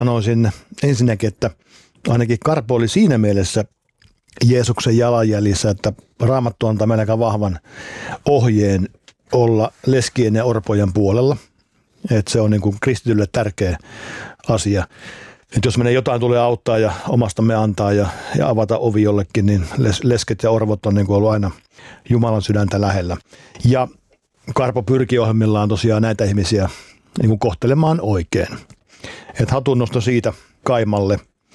Sanoisin ensinnäkin, että ainakin Karpo oli siinä mielessä Jeesuksen jalanjäljissä, että Raamattu antaa meille aika vahvan ohjeen olla leskien ja orpojen puolella. Että se on niin kuin kristitylle tärkeä asia. Että jos meidän jotain tulee auttaa ja omastamme antaa ja avata ovi jollekin, niin lesket ja orvot on niin kuin ollut aina Jumalan sydäntä lähellä. Ja Karpo pyrkii ohjelmillaan tosiaan näitä ihmisiä niin kuin kohtelemaan oikein. Että hatunnosto siitä Kaimalle.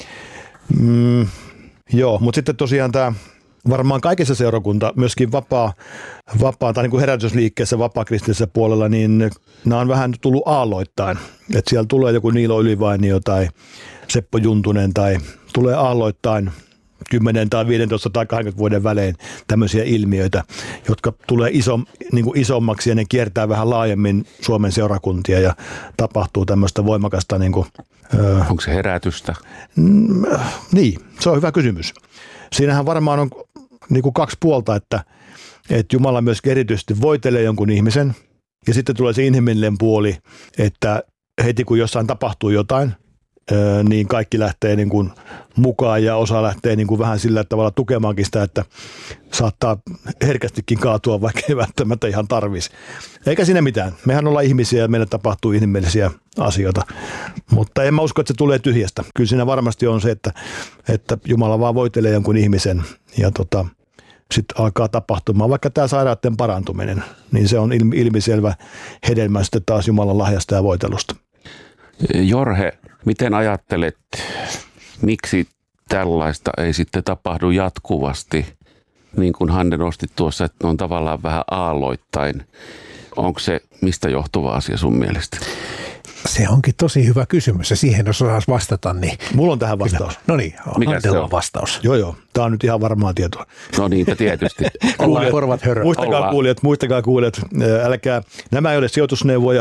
Joo, mutta sitten tosiaan tämä varmaan kaikessa seurakunta, myöskin vapaa tai niin kuin herätysliikkeessä vapaa-kristillisessä puolella, niin nämä on vähän tullut aalloittain. Että siellä tulee joku Niilo Ylivainio tai Seppo Juntunen tai tulee aalloittain 10 tai 15 tai 20 vuoden välein tämmöisiä ilmiöitä, jotka tulee niin kuin isommaksi ja ne kiertää vähän laajemmin Suomen seurakuntia ja tapahtuu tämmöistä voimakasta. Niin kuin, onko se herätystä? Niin, se on hyvä kysymys. Siinähän varmaan on niin kuin kaksi puolta, että Jumala myöskin erityisesti voitelee jonkun ihmisen ja sitten tulee se inhimillinen puoli, että heti kun jossain tapahtuu jotain, niin kaikki lähtee niin kuin mukaan ja osa lähtee niin kuin vähän sillä tavalla tukemaankin sitä, että saattaa herkästikin kaatua, vaikka ei välttämättä ihan tarvitsisi. Eikä siinä mitään. Mehän ollaan ihmisiä ja meille tapahtuu inhimillisiä asioita, mutta en mä usko, että se tulee tyhjästä. Kyllä siinä varmasti on se, että Jumala vaan voitelee jonkun ihmisen ja sitten alkaa tapahtumaan, vaikka tämä sairauden parantuminen, niin se on ilmiselvä hedelmä sitten taas Jumalan lahjasta ja voitelusta. Jorhe, miten ajattelet, miksi tällaista ei sitten tapahdu jatkuvasti, niin kuin Hanne nosti tuossa, että on tavallaan vähän aalloittain. Onko se mistä johtuva asia sun mielestä? Se onkin tosi hyvä kysymys ja siihen jos osaisi vastata, niin... Mulla on tähän vastaus. Kyllä. No niin, Hannella on vastaus. Joo, tämä on nyt ihan varmaa tietoa. No niinpä tietysti. Ollaan korvat hörö. Muistakaa kuulijat, nämä ei ole sijoitusneuvoja,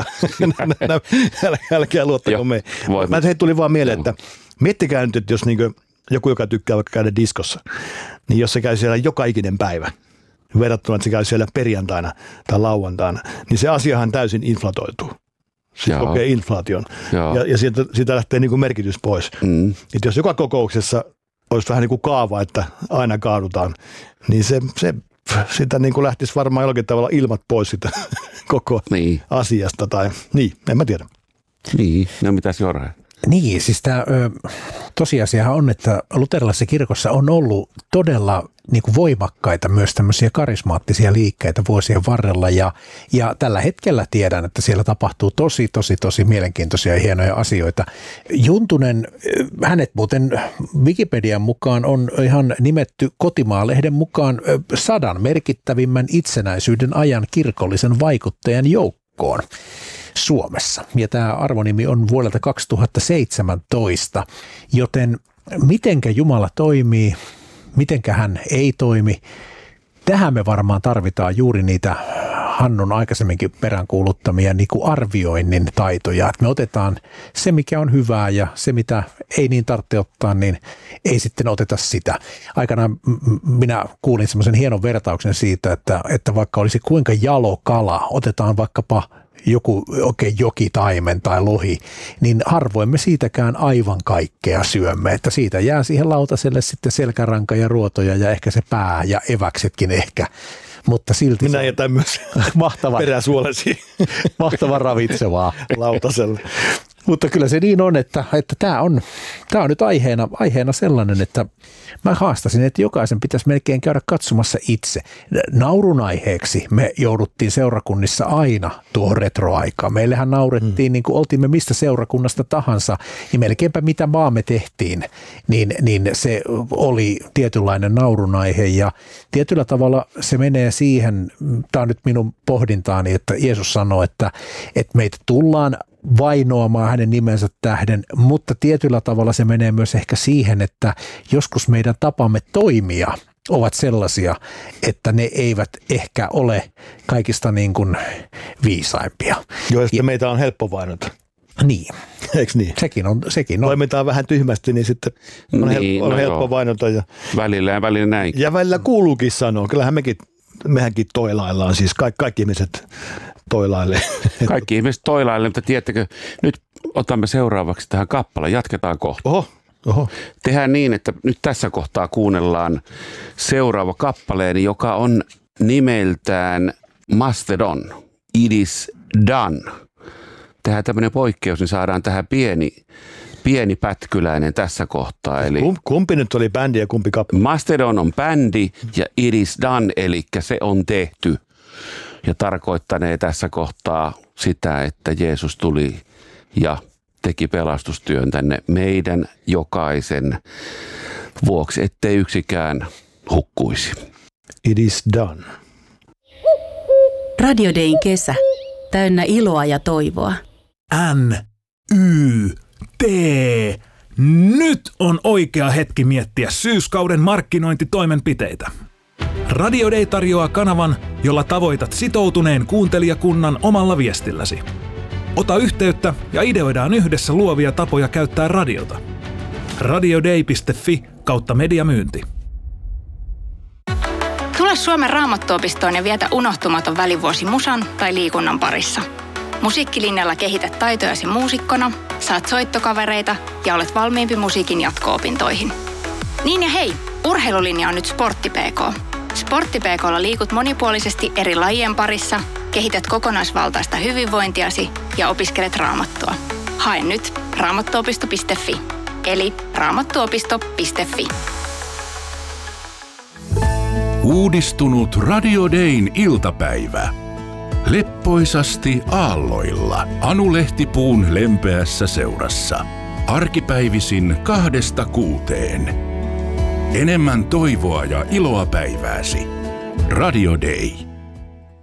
älkää luottako me. Mä tuli vaan mieleen, että miettikää nyt, että jos niin joku, joka tykkää vaikka käydä diskossa, niin jos se käy siellä joka ikinen päivä, verrattuna, että se käy siellä perjantaina tai lauantaina, niin se asiahan täysin inflatoituu. Se kokee inflaation ja siitä lähtee niin kuin merkitys pois. Että jos joka kokouksessa olisi vähän niin kuin kaava, että aina kaadutaan, niin sitä niin kuin lähtisi varmaan jollakin tavalla ilmat pois sitä koko asiasta. Tai, en mä tiedä. Niin, no mitäs Jorhe? Niin, siis tämä tosiasiahan on, että luterilaisessa kirkossa on ollut todella niin kuin voimakkaita myös tämmöisiä karismaattisia liikkeitä vuosien varrella ja tällä hetkellä tiedän, että siellä tapahtuu tosi mielenkiintoisia ja hienoja asioita. Juntunen, hänet muuten Wikipedian mukaan on ihan nimetty Kotimaa-lehden mukaan 100 merkittävimmän itsenäisyyden ajan kirkollisen vaikuttajan joukkoon Suomessa. Ja tämä arvonimi on vuodelta 2017, joten mitenkä Jumala toimii, mitenkä hän ei toimi, tähän me varmaan tarvitaan juuri niitä Hannun aikaisemminkin peräänkuuluttamia niin kuin arvioinnin taitoja, että me otetaan se, mikä on hyvää ja se, mitä ei niin tarvitse ottaa, niin ei sitten oteta sitä. Aikanaan minä kuulin semmoisen hienon vertauksen siitä, että vaikka olisi kuinka jalo kala, otetaan vaikkapa joku jokitaimen tai lohi, niin harvoin me siitäkään aivan kaikkea syömme, että siitä jää siihen lautaselle sitten selkäranka ja ruotoja ja ehkä se pää ja eväksetkin ehkä, mutta silti minä jätän myös peräsuolesi mahtava ravitsevaa lautaselle. Mutta kyllä se niin on, että tämä on nyt aiheena sellainen, että mä haastasin, että jokaisen pitäisi melkein käydä katsomassa itse. Naurun aiheeksi me jouduttiin seurakunnissa aina tuohon retroaikaan. Meillähän naurettiin, niin kuin oltiin me mistä seurakunnasta tahansa, niin melkeinpä mitä vaan me tehtiin, niin se oli tietynlainen naurun aihe. Ja tietyllä tavalla se menee siihen, tämä on nyt minun pohdintaani, että Jeesus sanoo, että meitä tullaan vainoamaan hänen nimensä tähden, mutta tietyllä tavalla se menee myös ehkä siihen, että joskus meidän tapamme toimia ovat sellaisia, että ne eivät ehkä ole kaikista niin kuin viisaimpia. Joista meitä on helppo vainota. Niin. Eikö niin? Sekin on. Toimitaan vähän tyhmästi, niin sitten on helppo vainota. Ja välillä näin. Ja välillä kuuluukin sanoa. Kyllähän mehänkin toilaillaan, siis kaikki ihmiset toilailee. Kaikki ihmiset toilailee, mutta tiedättekö, nyt otamme seuraavaksi tähän kappaleen. Jatketaan kohta. Oho. Tehdään niin, että nyt tässä kohtaa kuunnellaan seuraava kappaleeni, joka on nimeltään Mastodon. It is done. Tehdään tämmöinen poikkeus, niin saadaan tähän pieni pätkyläinen tässä kohtaa. Eli kumpi nyt oli bändi ja kumpi kappale? Mastodon on bändi ja It is done, eli se on tehty. Ja tarkoittanee tässä kohtaa sitä, että Jeesus tuli ja teki pelastustyön tänne meidän jokaisen vuoksi, ettei yksikään hukkuisi. It is done. Radio Dayn kesä. Täynnä iloa ja toivoa. NYT. Nyt on oikea hetki miettiä syyskauden markkinointitoimenpiteitä. Radio Day tarjoaa kanavan, jolla tavoitat sitoutuneen kuuntelijakunnan omalla viestilläsi. Ota yhteyttä ja ideoidaan yhdessä luovia tapoja käyttää radiota. radioday.fi/mediamyynti. Tule Suomen Raamattuopistoon ja vietä unohtumaton välivuosi musan tai liikunnan parissa. Musiikkilinjalla kehität taitojasi muusikkona, saat soittokavereita ja olet valmiimpi musiikin jatko-opintoihin. Niin ja hei, urheilulinja on nyt Sportti PK. Sportti PK:lla liikut monipuolisesti eri lajien parissa, kehität kokonaisvaltaista hyvinvointiasi ja opiskelet raamattua. Hae nyt raamattuopisto.fi eli raamattuopisto.fi. Uudistunut Radio Dayn iltapäivä. Leppoisasti aalloilla Anu Lehtipuun lempeässä seurassa. Arkipäivisin 2–6. Enemmän toivoa ja iloa päivääsi. Radio Day.